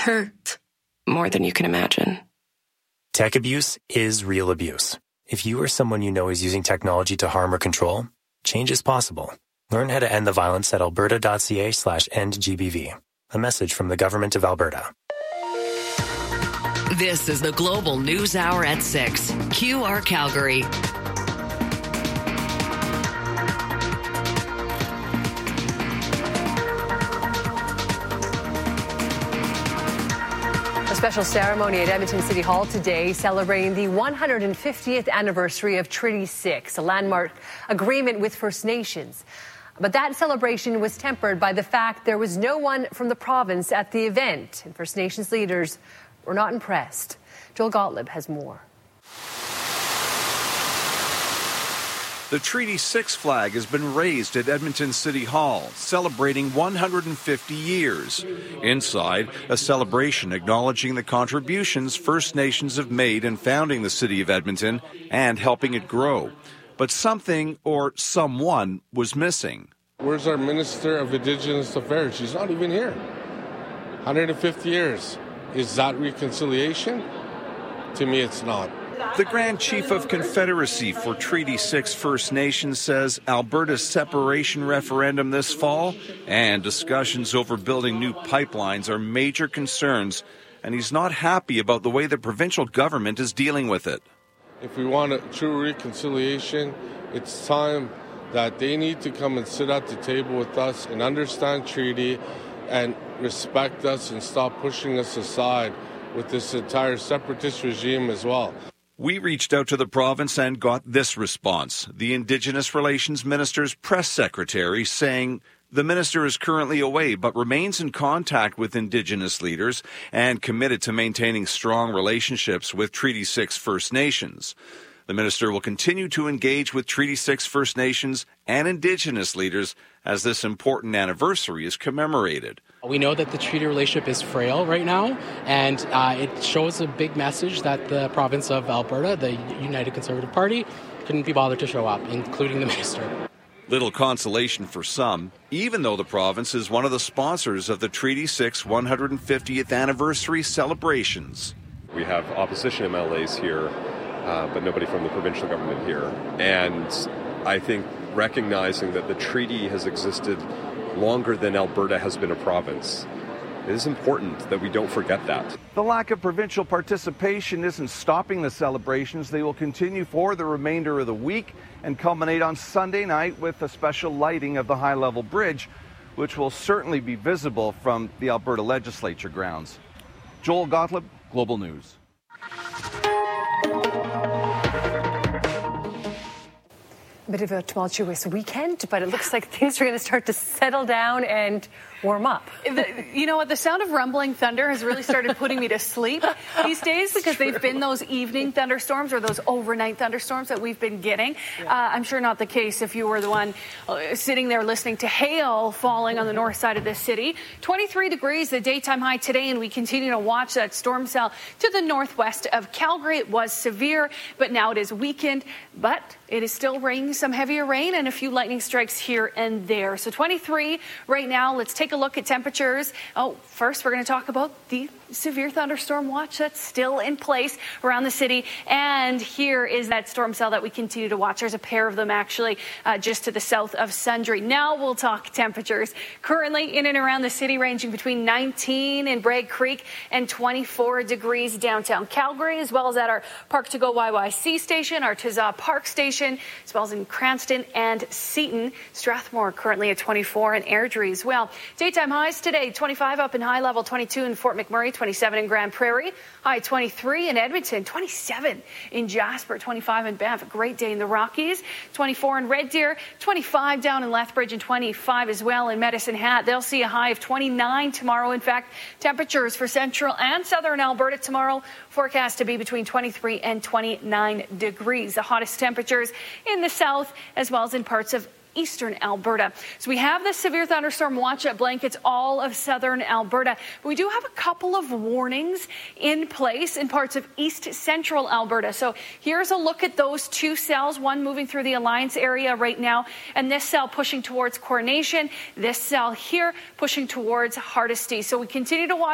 hurt more than you can imagine. Tech abuse is real abuse. If you or someone you know is using technology to harm or control, change is possible. Learn how to end the violence at alberta.ca/endgbv. A message from the Government of Alberta. This is the Global News Hour at 6. QR Calgary. A special ceremony at Edmonton City Hall today celebrating the 150th anniversary of Treaty 6, a landmark agreement with First Nations. But that celebration was tempered by the fact there was no one from the province at the event, and First Nations leaders were not impressed. Joel Gottlieb has more. The Treaty 6 flag has been raised at Edmonton City Hall, celebrating 150 years. Inside, a celebration acknowledging the contributions First Nations have made in founding the city of Edmonton and helping it grow. But something or someone was missing. Where's our Minister of Indigenous Affairs? She's not even here. 150 years. Is that reconciliation? To me, it's not. The Grand Chief of Confederacy for Treaty 6 First Nations says Alberta's separation referendum this fall and discussions over building new pipelines are major concerns, and he's not happy about the way the provincial government is dealing with it. If we want a true reconciliation, it's time that they need to come and sit at the table with us and understand treaty and respect us and stop pushing us aside with this entire separatist regime as well. We reached out to the province and got this response. The Indigenous Relations Minister's press secretary saying the minister is currently away but remains in contact with Indigenous leaders and committed to maintaining strong relationships with Treaty 6 First Nations. The minister will continue to engage with Treaty 6 First Nations and Indigenous leaders as this important anniversary is commemorated. We know that the treaty relationship is frail right now, and it shows a big message that the province of Alberta, the United Conservative Party, couldn't be bothered to show up, including the minister. Little consolation for some, even though the province is one of the sponsors of the Treaty 6 150th anniversary celebrations. We have opposition MLAs here, but nobody from the provincial government here. And I think recognizing that the treaty has existed longer than Alberta has been a province, it is important that we don't forget that. The lack of provincial participation isn't stopping the celebrations. They will continue for the remainder of the week and culminate on Sunday night with a special lighting of the high-level bridge, which will certainly be visible from the Alberta Legislature grounds. Joel Gottlieb, Global News. A bit of a tumultuous weekend, but it looks like things are going to start to settle down and warm up. You know what? The sound of rumbling thunder has really started putting me to sleep these days because they've been those evening thunderstorms or those overnight thunderstorms that we've been getting. I'm sure not the case if you were the one sitting there listening to hail falling on the north side of the city. 23 degrees, the daytime high today, and we continue to watch that storm cell to the northwest of Calgary. It was severe, but now it is weakened, but it is still raining some heavier rain and a few lightning strikes here and there. So 23 right now. Let's take a look at temperatures. First, we're going to talk about the severe thunderstorm watch that's still in place around the city. And here is that storm cell that we continue to watch. There's a pair of them actually just to the south of Sundre. Now we'll talk temperatures. Currently in and around the city, ranging between 19 in Bragg Creek and 24 degrees downtown Calgary, as well as at our Park to Go YYC station, our Tizza Park station, as well as in Cranston and Seaton. Strathmore currently at 24 and Airdrie as well. Daytime highs today, 25 up in High Level, 22 in Fort McMurray, 27 in Grand Prairie, high 23 in Edmonton, 27 in Jasper, 25 in Banff. A great day in the Rockies, 24 in Red Deer, 25 down in Lethbridge, and 25 as well in Medicine Hat. They'll see a high of 29 tomorrow. In fact, temperatures for central and southern Alberta tomorrow forecast to be between 23 and 29 degrees. The hottest temperatures in the south as well as in parts of eastern Alberta. So we have the severe thunderstorm watch that blankets all of southern Alberta. But we do have a couple of warnings in place in parts of east central Alberta. So here's a look at those two cells, one moving through the Alliance area right now, and this cell pushing towards Coronation, this cell here pushing towards Hardisty. So we continue to watch